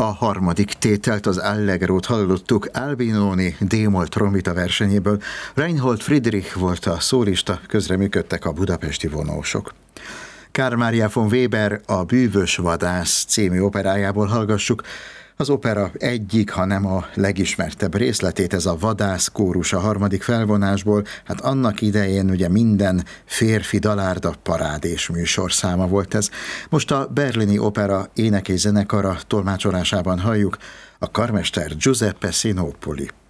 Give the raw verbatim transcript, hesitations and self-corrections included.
A harmadik tételt, az Allegrót hallottuk Albinoni D-moll trombita versenyéből. Reinhold Friedrich volt a szólista, közreműködtek a budapesti vonósok. Carl Maria von Weber A bűvös vadász című operájából hallgassuk. Az opera egyik, ha nem a legismertebb részletét, ez a vadász kórus a harmadik felvonásból. Hát annak idején ugye minden férfi dalárda parádés műsorszáma volt ez. Most a Berlini Opera ének- és zenekara tolmácsolásában halljuk a karmester Giuseppe Sinopoli.